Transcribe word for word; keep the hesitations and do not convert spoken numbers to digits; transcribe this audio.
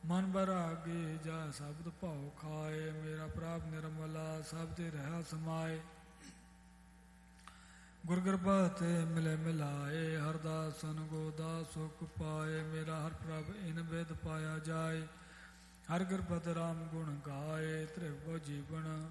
ਮਨ ਬਰਾਗੇ ਜਾ ਸ਼ਬਦ ਭਾਉ ਖਾਏ, ਮੇਰਾ ਪ੍ਰਭ ਨਿਰਮਲਾ ਸਭ ਤੇ ਰਹਾ ਸਮਾਏ। ਗੁਰ ਕਿਰਪਾ ਤੇ ਮਿਲੇ ਮਿਲਾਏ, ਹਰਦਾਸਨ ਗੋਦਾ ਸੁਖ ਪਾਏ, ਮੇਰਾ ਹਰ ਪ੍ਰਭ ਇਨ ਬਿਦ ਪਾਇਆ ਜਾਏ। ਹਰ ਕਿਰਪਾ ਤੇ ਰਾਮ ਗੁਣ ਗਾਏ, ਤ੍ਰਿਭੁਵ ਜੀਵਨ